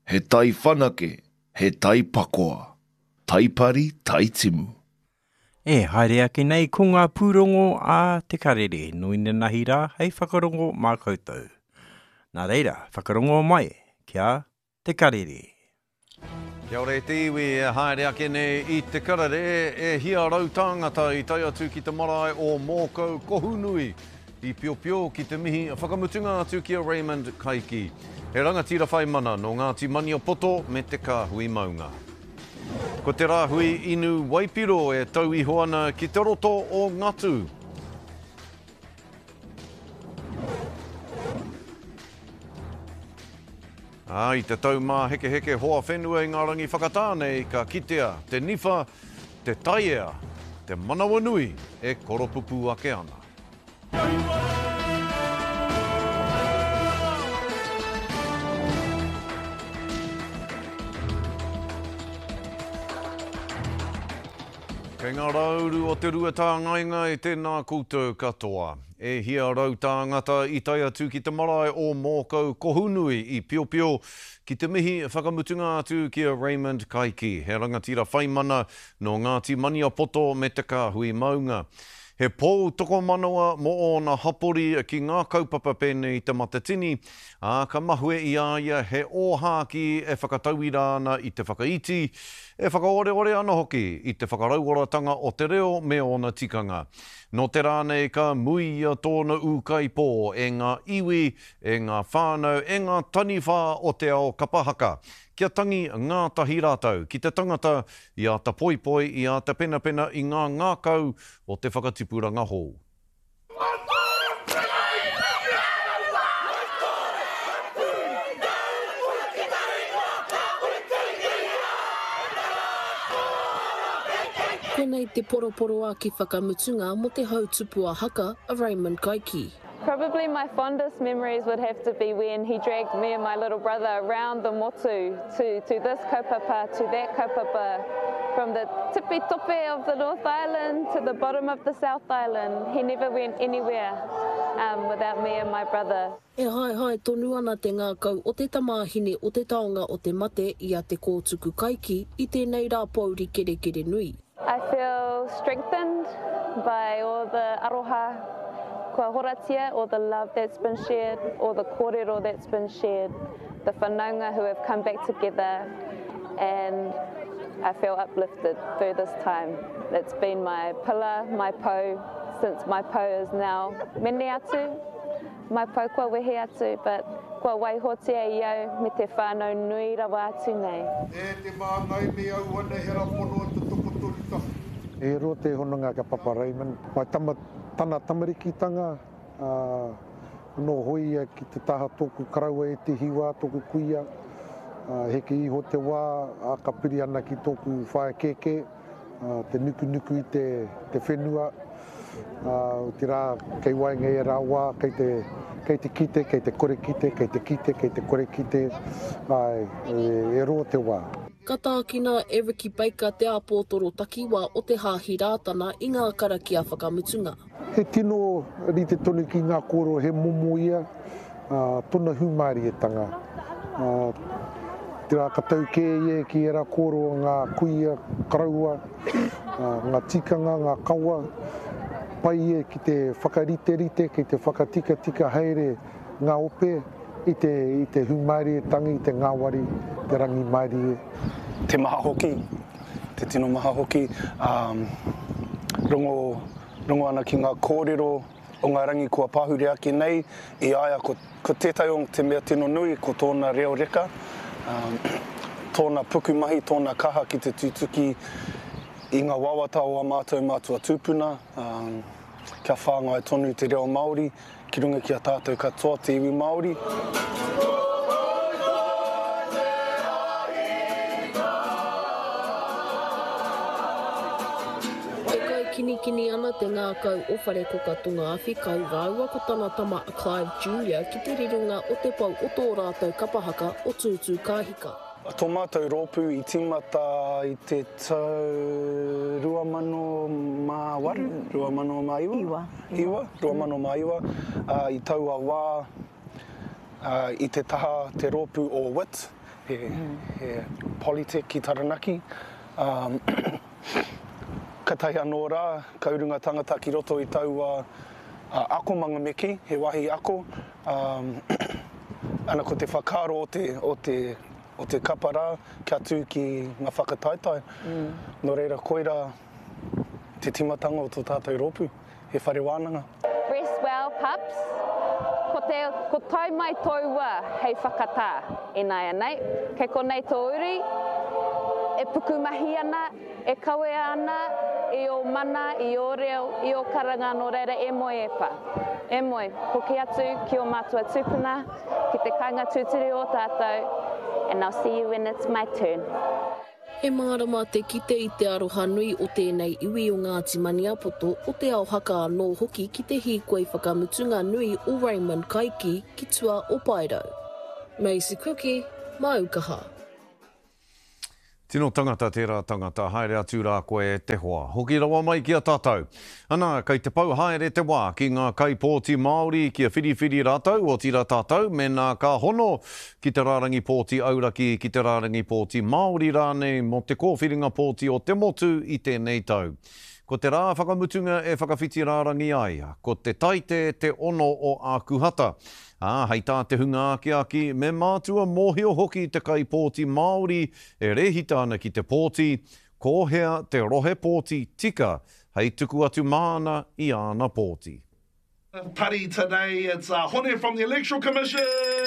he tai whanake, he tai pakoa. Taipari, taitimu. Haere ake nei ko ngā pūrongo a te karere, nui ne nahi rā, hei whakarongo mā koutou. Nā reira, whakarongo mai, kia te karere. Kia ora te iwi e haere ake nei I te karere e hia rau tāngata I tai atu ki te marae o mōkau kohunui I pio pio ki te mihi whakamutunga atu ki a Raymond Kaiki. He rangatira whai mana no Ngāti Mania Poto me te kāhui maunga. Ko te rāhui inu Waipiro e tau I hoana ki te roto o Ngatu. I te tau mā heke heke hoa whenua I ngā rangi whakatānei ka kitea, te niwha, te taiea, te manawa nui e koropupu ake ana. Kei ngā rauru o te ruatāngainga e tēnā koutou katoa. E hia rau tāngata I tai atu ki te marae o mōkau kohunui I pio pio ki te mihi whakamutunga atu ki a Raymond Kaiki. He rangatira whaimana no Ngāti Mania Poto me te kāhui maunga. He pō toko manawa mo o na hapori ki ngā kaupapa pēnei I te matatini, ka mahue I aia he ōhāki e whakatauira ana I te whakaiti, e whakaore ana hoki I te whakarauoratanga o te reo me ona tikanga. No te rānei ka mui a tōna ukai pō e ngā iwi, e ngā whānau, e ngā taniwha o te ao kapahaka. Kia tangi ngā tahi rātau, ki te tangata I a ta poipoi, I a ta pena pena I ngā ngākau o te whakatipuranga hou. Tēnei te poroporo a ki whakamutunga mo te hautupu a haka a Raymond Kaiki. Probably my fondest memories would have to be when he dragged me and my little brother around the motu to this kaupapa, to that kaupapa, from the tipi tope of the North Island to the bottom of the South Island. He never went anywhere without me and my brother. E hai, tonu ana te ngākau o te tamāhine o te taonga o te mate I a te kōtuku Kaiki I tēnei rā pauri kere nui. I feel strengthened by all the aroha kua horatia, all the love that's been shared, all the kōrero that's been shared, the whanaunga who have come back together, and I feel uplifted through this time. It's been my pillar, my po, since my po is now mene atu, my po kua wehe atu, but kua waihotia I au me te whānau nui rawa atu nei. E te māngai me au ana hera pono te toko torita. E ro te hononga ka Papa Raymond, mai tana tamarikitanga, no hoia ki te taha tōku karaua e te hiwa, tōku kuia, heke iho te wā, a ka piri ana ki tōku whae keke, te nuku I te whenua, te rā kei wainga e rā wā, kei te kite, kei te kore kite, kei te kite, kei te kore kite, e ro te wā. Ka tākina e Ricky Baker te āpōtoro takiwa o te hāhi rātana I ngā karakia whakamutunga. He tino ri te tonu ki ngā koro he momo ia, tona humari e tanga. Te rā ka tau kē ie ki e rā koro ngā kuia, karaua, ngā tikanga, ngā kaua, pai e ki te whakarite, ki te whakatika haere ngā ope, I te humari e tangi, I te ngāwari, te rangi mairi e. Te maha hoki, te tino maha hoki, rongo ana ki ngā kōrero o ngā rangi kua pāhure ake nei, I aia ko tētai o te mea tino nui, ko tōna reo reka, tōna pukumahi, tōna kaha ki te tutuki I ngā wawata o a mātua tūpuna, kia whāngai tonu te reo Māori, ki runga ki a tātou katoa te iwi Māori. Kini ana te ngākau o whare kokatunga awhi kau rāua ko tana tama a Clive Jr. Ki te rirunga o te pau o tō rātou kapahaka o tūtū kāhika. Tō mātou rōpū I tīmata I te tau 2008, 2008 I tau a wā I te taha te rōpū o WIT he Polytech ki Taranaki. Ka tahi anō rā, ka urunga tangata ki roto I tau ako mangameki, he wahi ako. Ana ko te whakaro o te kapara, kia tū ki ngā whakataetai. Nō reira koira, te timatanga o tō tātou ropu, he whare wānanga. Rest well, pups. Ko tai mai toua hei whakatā e nai anei. Kei konei tō uri, e pukumahi ana, e kawe ana, I o mana, I o reo, I o karanga no reira e moe e pa. E moe, hoki atu ki o mātua tūpuna, ki te kainga tūturi o tātou, and I'll see you when it's my turn. He mārama te kite I te aroha nui o tēnei iwi o Ngāti Maniapoto o te ao haka anō hoki ki te hīkoi whakamutunga nui o Raymond Kaiki ki tua o Pairo. Macy Cookie, Maukaha. Tino tangata tērā tangata, haere atu rā koe te hoa. Hoki rawa mai ki a tātou. Ana, kei te pau haere te wā ki ngā kaipōti Māori ki a whiriwhiri rātou o tira tātou, me nā ka hono ki te rārangi pōti auraki ki te rārangi pōti Māori rānei mo te kōwhiringa pōti o te motu I tēnei tau. Ko te rā whakamutunga e whakawhiti rārangi ai, ko te taite te ono o ākuhata. Hei tā te hunga aki me mātua mōhio hoki te kaipōti Māori e rehita ana ki te pōti, kōhea te rohe pōti tika, hei tuku atu māna I ana pōti. Tari today, it's Hone from the Electoral Commission.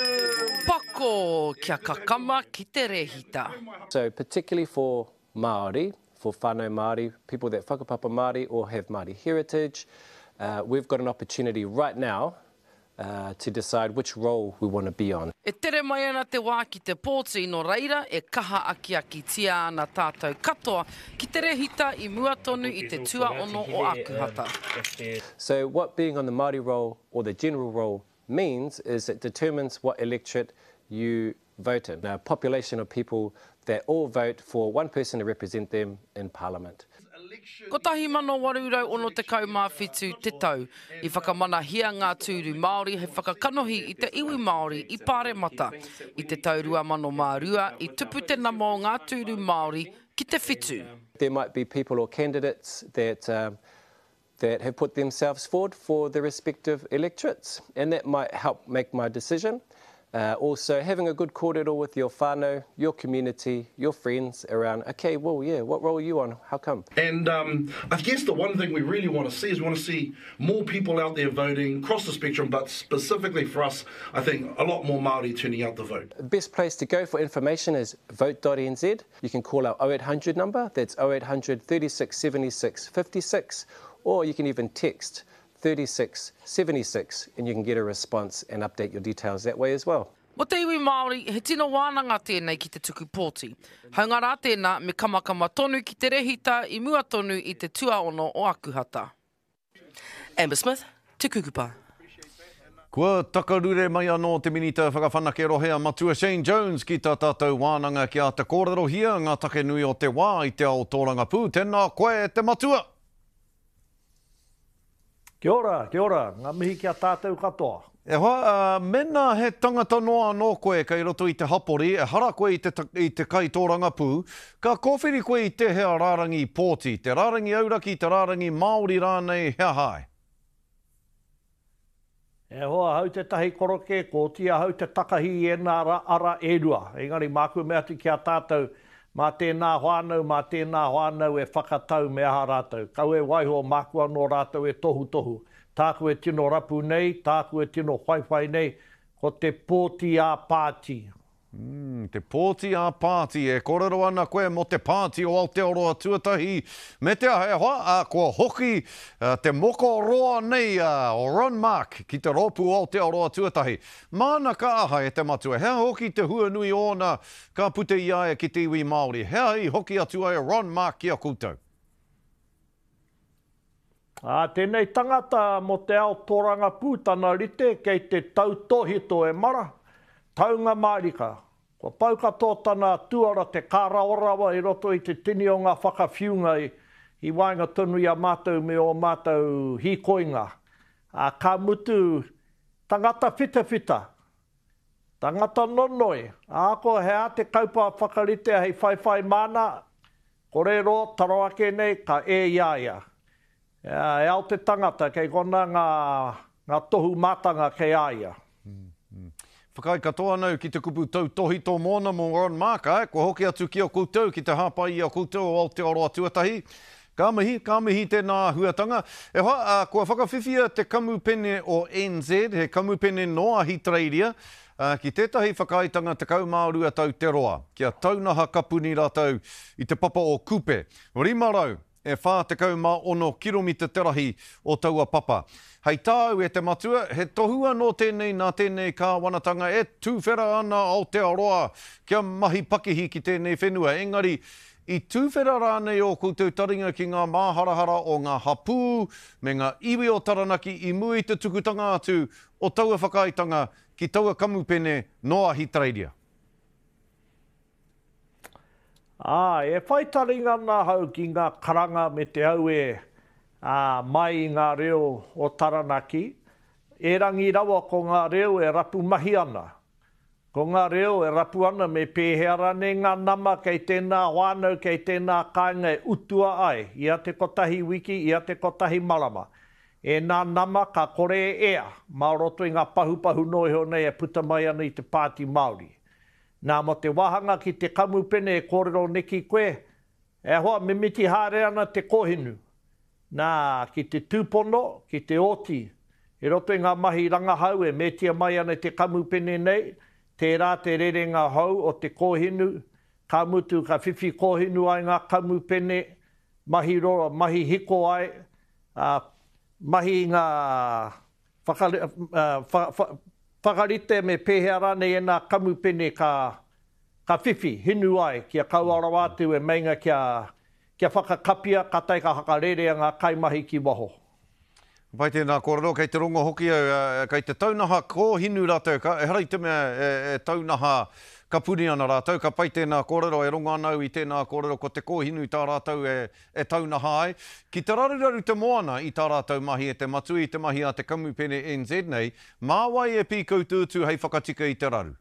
Pako kia kakama ki te rehita. So particularly for Māori, for whānau Māori, people that whakapapa Māori or have Māori heritage, we've got an opportunity right now to decide which role we want to be on. E tere mai ana te wā ki te pōti no reira, e kaha aki tia ana tātou katoa ki te rehita I mua tonu I te tua ono o ākuhata. So what being on the Māori role or the general role means is it determines what electorate you vote in. A population of people that all vote for one person to represent them in Parliament. Ko tahi mano warurau ono te kaumāwhitu te tau, I whakamanahia ngā tūru Māori hei whakakanohi I te iwi Māori I Pāremata, I te taurua mano mārua, I tupu te namo ngā tūru Māori ki te whitu. There might be people or candidates that have put themselves forward for the respective electorates, and that might help make my decision. Also, having a good kōrero with your whānau, your community, your friends around, okay, well, yeah, what role are you on? How come? And I guess the one thing we really want to see is we want to see more people out there voting across the spectrum, but specifically for us, I think a lot more Māori turning out to vote. The best place to go for information is vote.nz. You can call our 0800 number, that's 0800 36 76 56, or you can even text 3676 and you can get a response and update your details that way as well. Mo te iwi Māori, he tino wānanga tēnei ki te tuku pōti. Haunga rā tēnā me kamakama tonu ki te rehita I mua tonu I te tuaono o ākuhata. Amber Smith, te kukupa. Kua takarure mai anō te minita whakawhanake rohea matua Shane Jones ki tā tātou wānanga ki a te kōrero hia ngā take nui o te wā I te ao tōranga pū. Tēnā koe te matua! Kia ora, ngā mihi kia tātou katoa. E hoa, mena he tangata noa anō koe kei roto I te hapori, e hara koe I te kai tōranga pū, ka kōwhiri koe I te hea rārangi pōti, te rārangi auraki, te rārangi Māori rānei hea hai. E hoa, hau te tahi koroke, ko tia hau te takahi E nā ara erua. Engari, māku mea tu kia tātou, mā tēnā whānau e whakatau me aha rātou. Kau e waiho mākua no rātou e tohu. Tāku e tino rapu nei, tāku e tino whaiwhai nei, ko te pōti a pāti. Te pōti a pāti, e kōrero ana koe mo te pāti o Aotearoa tuatahi. Me te ahe hoa, kua hoki te moko roa nei o Ron Mark ki te ropu o Aotearoa tuatahi. Mana ka aha e te matua, hea hoki te hua nui ona ka pute ia e ki te iwi Māori. Hea I hoki atu ai Ron Mark ki a koutou. Tēnei tangata mo te ao tōranga pūtana rite kei te tautohito e mara. Taunga Marika, ko pau katoa tana tuara te kāraorawa I roto I te tini o ngā whakawhiunga I wainga tonu I a mātou me o mātou hikoinga. Ka mutu tangata whita. Tangata nonoi, ako hea te kaupa whakarite hei whaiwhai mana, korero taroake nei ka e iaia. E au te tangata kei kona ngā tohu matanga kei aia. Whakai katoa nau ki te kupu tautohi tō mōna mō Ron Marker, ko hoki atu ki o koutou, ki te hāpai i o koutou o Aotearoa tuatahi. Ka mihi tēnā huatanga. E hoa, kua whakawhiwhia te kamupene o NZ, he kamupene noa Hitreiria, ki tētahi whakaitanga te kaumārua tau te roa, kia taunaha kapuni rātau i te papa o Kupe. Rimarau, e whā te kaumā ono kiromita terahi o taua papa. Hei tāu e te matua, he tohua no tēnei nā tēnei kāwanatanga e tūwhera ana Aotearoa kia mahi pakihi ki tēnei whenua. Engari, i tūwhera rānei o koutou taringa ki ngā māharahara o ngā hapū, me ngā iwi o Taranaki i mui te tukutanga atu o taua whakaitanga ki taua kamupene noa Hitreiria. E whai taringa nā hau ki ngā karanga me te au mai i ngā reo o Taranaki. E rangi rawa ko ngā reo e rapu mahi ana. Ko ngā reo e rapu ana me pēhea rane ngā nama kei tēnā whānau, kei tēnā kāinga e utua ai. Ia te kotahi wiki, ia te kotahi marama. E nā nama ka kore ea, mā roto i ngā pahupahu noiho nei e puta mai ana i te pāti Māori. Nā mo te wahanga ki te kamupene e kōrero neki koe, e hoa mimiti hāre ana te kohinu. Nā ki te tūpono, ki te oti, e roto i ngā mahi rangahau e metia mai ana te kamupene nei, tērā te rerenga hau o te kohinu, ka mutu ka whiwhi kohinu ai ngā kamupene, mahi hiko ai, mahi ngā whakarite me pēhea rane e nā kamupene ka whiwhi, hinu ai, kia kauara atu e meinga kia whakakapia, ka tai ka hakarerea ngā kaimahi ki waho. Pai tēnā kōrero, kei te rongo hoki au, kei te taunaha kōhinu rātou, e harai te mea e taunaha ka puni ana rātou, ka pai tēnā kōrero, e rongo anau i tēnā kōrero, ko te kōhinu tā rātou e taunaha ai. Ki te raruraru te moana i tā rātou mahi e te matui, te mahi a te kamupene NZ nei, māwai e pi koututu hei whakatika i te raru?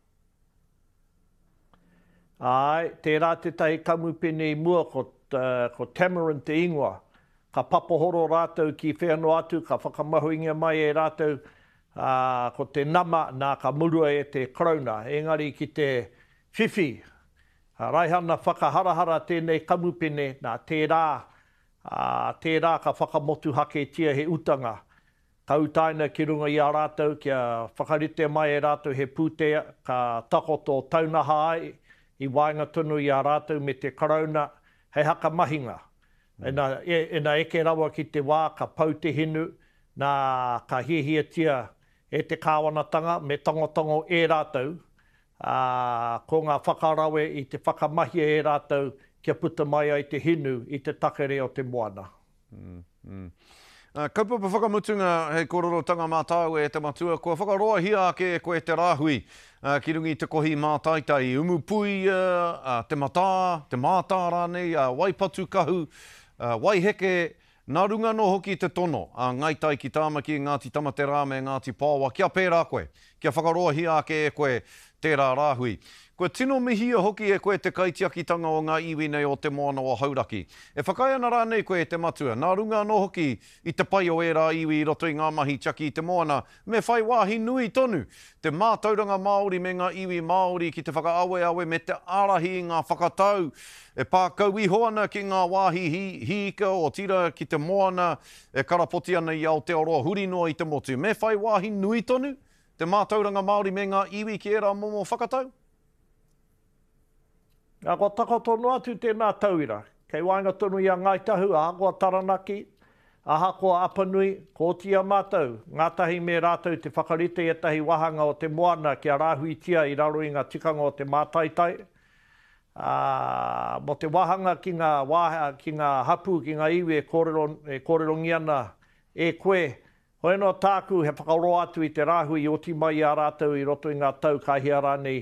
Ai, tērā te tahi kamupene i mua ko Tamarin te ingoa. Ka papohoro rātou ki whenua atu, ka whakamahuinga mai e rātou ko te nama nā ka murua e te krauna. Engari ki te whiwhi, raihana whakaharahara tēnei kamupene nā tērā ka whakamotu hake tia he utanga. Ka utaina ki runga i a rātou, kia whakarite mai e rātou he pūtea, ka takoto taunaha ai, i wainga tunu i a rātou me te krauna, hei haka mahinga. Ena eke rawa ki te wā, ka pau te hinu, nā ka hihiatia e te kāwanatanga me tongotongo e rātou. Ko ngā whakarawe i te whakamahi e rātou kia puta mai ai te hinu i te takere o te moana. Kaupapa whakamutunga hei kōrero tanga mātau e te matua, kua whakaroa hia ake e koe te rāhui ki rungi te kohi mātaitai, umupui, te mata, te mātā rānei, waipatu kahu, waiheke, nā runga no hoki te tono, ngaitai ki tāmaki, Ngāti Tamatera me Ngāti Pāwa, kia pērā koe, kia whakaroa hia ake e koe tērā rāhui. Koe tino mihia hoki e koe te kaitiakitanga o ngā iwi nei o te moana o Hauraki. E whakai ana rānei koe te matua, nā runga no hoki i te pai o e rā iwi i roto i ngā mahi tiaki i te moana, me whai wāhi nui tonu, te mātauranga Māori me ngā iwi Māori ki te whakaawe me te arahi i ngā whakatau, e pākau iho ana ki ngā wāhi hika o tira ki te moana, e karapoti ana i Aotearoa huri noa i te motu. Me whai wāhi nui tonu, te mātauranga Māori me ngā iwi ki e rā momo whakatau? Ko takotono atu tēnā tauira. Kei wainga tonu i a Ngaitahu, a Hakoa Taranaki, a Hakoa Apanui, ko tia mātou. Ngātahi me rātou te whakarite e tahi wahanga o te moana ki a rāhuitia i raro i ngā tikanga o te mātaitai. Mo te wahanga ki ngā hapu, ki ngā iwi e kōrerongi ana e koe. Hoi no tāku he whakaroa atu i te rāhui o ti mai a rātou i roto i ngā tau kahia rānei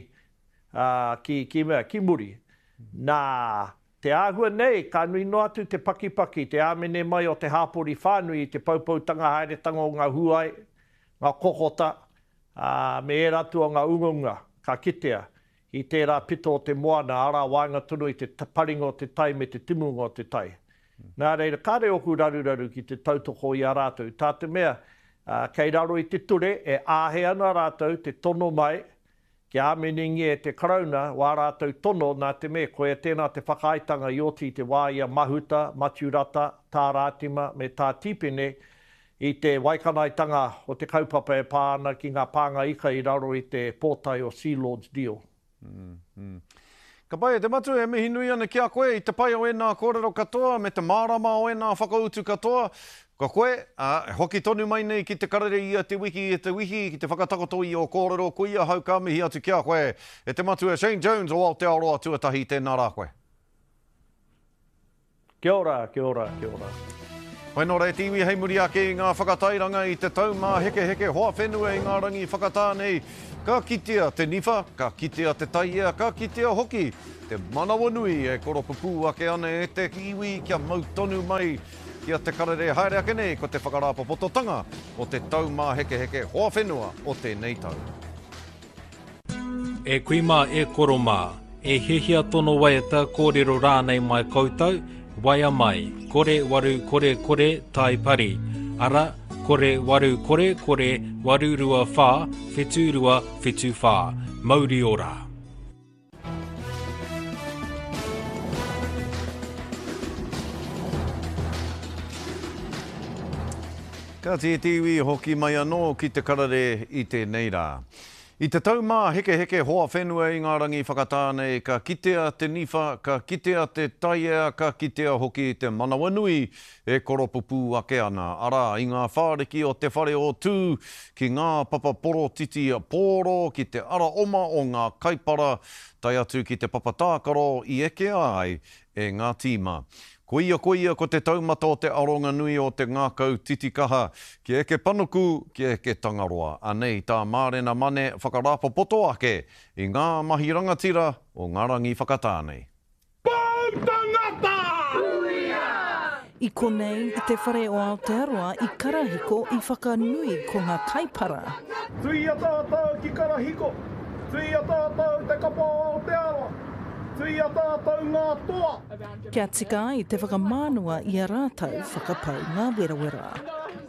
ki muri. Nā te āhua nei, ka nui no atu te pakipaki, te āmene mai o te hāpori whānui i te paupautanga haeretanga o ngā huai, ngā kokota, me e ratua ngā ungunga, ka kitea, i tērā pito o te moana, ara wāinga tunu i te paringa o te tai me te timunga o te tai. Nā reira, kāre oku raruraru ki te tautoko i a rātou. Tā te mea, kei raro i te ture, e āhe ana rātou, te tono mai, ki āmeningi e te karauna, wā rātou tono, nā te mea, koe tēnā te whakaaitanga i oti te wāia mahuta, matiurata, tā rātima, me tā tīpene, i te waikanaitanga o te kaupapa e pāna ki ngā pānga ika i raro i te pōtai o Sea Lord's Deal. Ka pai, te matu e mihi nui ana ki a koe, i te pai o enā kōrero katoa, me te mārama o enā whakautu katoa, ka koe, hoki tonu mai nei ki te karere i te wiki, ki te whakatakoto i o kōrero kuia, hau ka mihi atu ki a koe, e te matu e Shane Jones o Aotearoa tuatahi tēnā rā koe. Kia ora, kia ora, kia ora. Pai nō rei tiwi hei muri ake i ngā whakatairanga i te taumā heke hoa whenua i ngā rangi whakatānei. Ka kitea te niwha, ka kitea te taia, ka kitea hoki. Te manawa nui e koropupu ake ana e te iwi kia mau tonu mai kia te karere haere ake nei ko te whakarāpopototanga o te taumā heke hoa whenua o te nei tau. E kuima e koromā, e hehia tono waiata kōrero rānei mai koutou, waia mai, kore waru kore tai pari, ara kore waru kore waru rua whā, whetu rua whetu whā, mauri ora. Ka te tiwi hoki mai anō ki te karare i te neira. I te taumā heke hoa whenua i ngā rangi whakatānei, ka kitea te niwha, ka kitea te taia, ka kitea hoki te manawa nui e koropupu ake ana. Ara, i ngā whāriki o te whare o tū, ki ngā papaporo titi pōro, ki te ara oma o ngā kaipara, tai atu ki te papatākaro i eke ai e ngā tīma. Koia ko te taumata o te aronga nui o te ngākau titikaha, ki eke panuku, ki eke tangaroa. Anei, tā mārena mane whakarāpa poto ake i ngā mahi rangatira o ngā rangi whakatānei. Pautangata! I konei, i te whare o Aotearoa, i karahiko i whakanui ko ngā kaipara. Tui a tātou ki karahiko, tui a tātou te kapa o Aotearoa. Tui a tātou ngā toa. Kia tika i te whakamānua i a rātou whakapau ngā werawera.